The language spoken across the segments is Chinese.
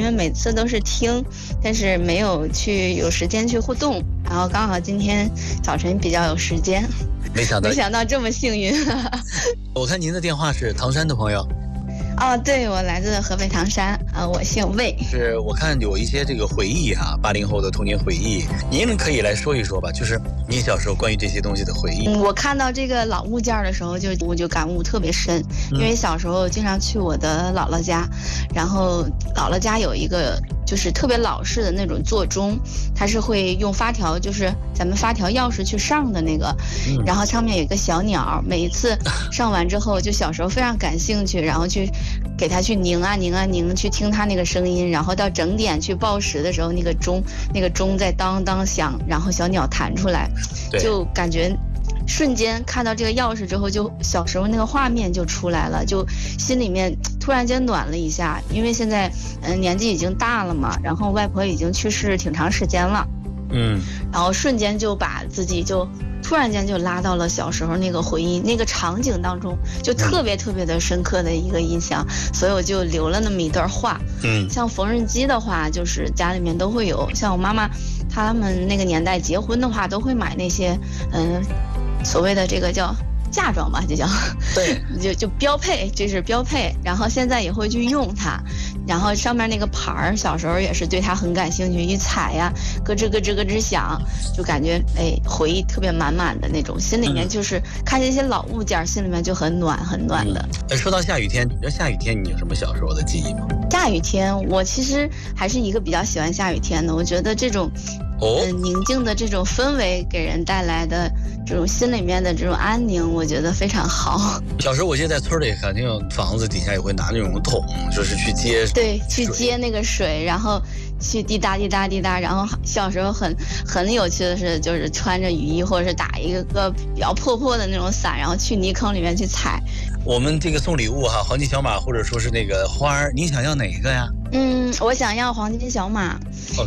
为每次都是听，但是没有有时间去互动。然后刚好今天早晨比较有时间， 没想到这么幸运。 我看您的电话是唐山的朋友。 哦，对，我来自河北唐山，我姓魏。 是我看有一些这个回忆啊，80后的童年回忆，您可以来说一说吧，就是您小时候关于这些东西的回忆。 我看到这个老物件的时候，我就感悟特别深，因为小时候经常去我的姥姥家，然后姥姥家有一个就是特别老式的那种座钟，它是会用发条，就是咱们发条钥匙去上的那个，然后上面有一个小鸟，每一次上完之后，就小时候非常感兴趣，然后去给它去拧啊拧啊拧，去听它那个声音，然后到整点去报时的时候，那个钟在当当响，然后小鸟弹出来，就感觉瞬间看到这个钥匙之后，就小时候那个画面就出来了，就心里面突然间暖了一下。因为现在年纪已经大了嘛，然后外婆已经去世挺长时间了，然后瞬间就把自己就突然间就拉到了小时候那个回忆那个场景当中，就特别特别的深刻的一个印象，所以我就留了那么一段话。像缝纫机的话，就是家里面都会有，像我妈妈他们那个年代结婚的话，都会买那些所谓的这个叫嫁妆吧，就叫对，就标配，这是标配。然后现在也会去用它，然后上面那个牌儿，小时候也是对它很感兴趣，一踩呀，咯吱咯吱咯吱响，就感觉回忆特别满满的那种，心里面就是看这些老物件，心里面就很暖很暖的。 说到下雨天，下雨天你有什么小时候的记忆吗？ 下雨天，我其实还是一个比较喜欢下雨天的，我觉得这种宁静的这种氛围给人带来的这种心里面的这种安宁，我觉得非常好。 小时候我记得在村里肯定房子底下也会拿那种桶，就是去接， 对，去接那个水，然后去滴答滴答滴答。然后小时候很有趣的是，就是穿着雨衣或者是打一个比较破的那种伞，然后去泥坑里面去踩。 我们这个送礼物哈，黄金小马或者说是那个花儿，你想要哪一个呀？ 我想要黄金小马。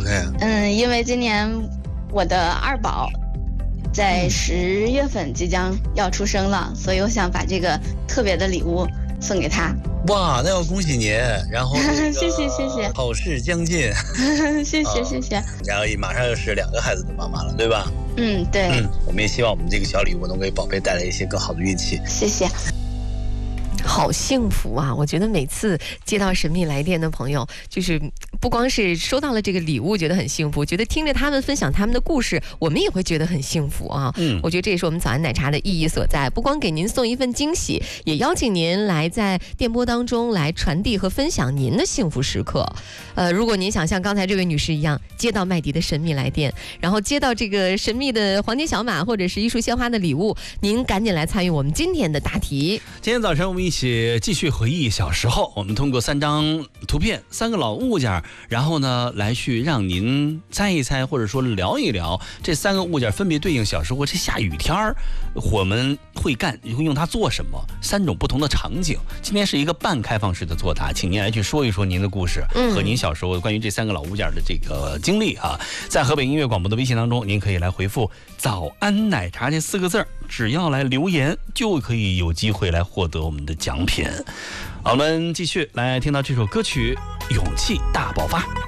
OK。 因为今年我的二宝在10月份即将要出生了，所以我想把这个特别的礼物送给他。 哇，那要恭喜您，然后谢谢， 好事将近。 谢谢。 然后马上又是2个孩子的妈妈了，对吧？ 对。 我们也希望我们这个小礼物能给宝贝带来一些更好的运气。 谢谢。 好幸福啊！我觉得每次接到神秘来电的朋友，就是不光是收到了这个礼物觉得很幸福，觉得听着他们分享他们的故事，我们也会觉得很幸福啊。我觉得这也是我们早安奶茶的意义所在，不光给您送一份惊喜，也邀请您来在电波当中来传递和分享您的幸福时刻。如果您想像刚才这位女士一样，接到麦迪的神秘来电，然后接到这个神秘的黄金小马或者是一束鲜花的礼物，您赶紧来参与我们今天的答题。 今天早晨我们一起继续回忆小时候，我们通过3张图片3个老物件，然后呢来去让您猜一猜，或者说聊一聊这3个物件分别对应小时候这下雨天我们会用它做什么，3种不同的场景。今天是一个半开放式的作答，请您来去说一说您的故事和您小时候关于这3个老物件的这个经历啊。在河北音乐广播的微信当中，您可以来回复早安奶茶这4个字，只要来留言就可以有机会来获得我们的奖品。好，我们继续来听到这首歌曲《勇气大爆发》。